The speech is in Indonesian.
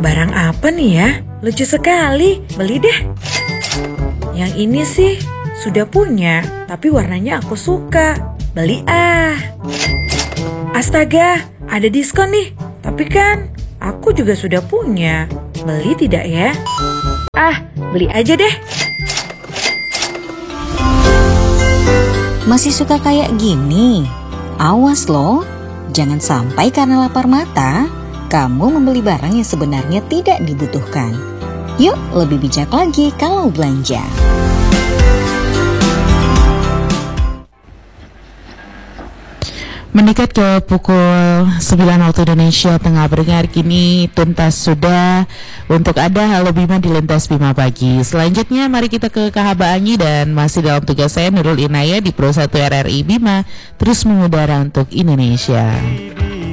Barang apa nih ya? Lucu sekali, beli deh. Yang ini sih sudah punya, tapi warnanya aku suka. Beli ah. Astaga, ada diskon nih. Tapi kan aku juga sudah punya. Beli tidak ya? Ah, beli aja deh. Masih suka kayak gini? Awas loh, jangan sampai karena lapar mata, kamu membeli barang yang sebenarnya tidak dibutuhkan. Yuk, lebih bijak lagi kalau belanja. Mendekat ke pukul 9 waktu Indonesia Tengah, berdengar kini tuntas sudah untuk ada Halo Bima di Lintas Bima Pagi. Selanjutnya mari kita ke Kahaba Anyi dan masih dalam tugas saya Nurul Inaya di Pro 1 RRI Bima terus mengudara untuk Indonesia.